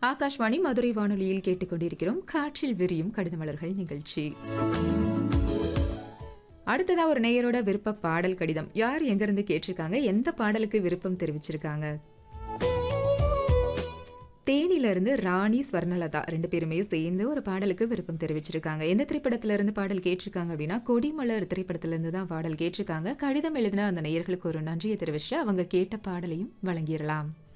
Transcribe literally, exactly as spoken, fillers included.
ஆகாஷ்வாணி மதுரை வானொலியில் கேட்டுக்கொண்டிருக்கிறோம் காற்றில் விரியும் கடிதமலர்கள் நிகழ்ச்சி. அடுத்ததா ஒரு நேயரோட விருப்ப பாடல் கடிதம். யார் எங்கிருந்து கேட்டிருக்காங்க, எந்த பாடலுக்கு விருப்பம் தெரிவிச்சிருக்காங்க? தேனில இருந்து ராணி ஸ்வர்ணலதா ரெண்டு பேருமே சேர்ந்து ஒரு பாடலுக்கு விருப்பம் தெரிவிச்சிருக்காங்க. எந்த திரைப்படத்துல இருந்து பாடல் கேட்டிருக்காங்க அப்படின்னா, கொடிமலர் திரைப்படத்துல இருந்து தான் பாடல் கேட்டிருக்காங்க. கடிதம் எழுதின அந்த நேயர்களுக்கு ஒரு நன்றியை தெரிவிச்சுட்டு அவங்க கேட்ட பாடலையும் வழங்கிடலாம்.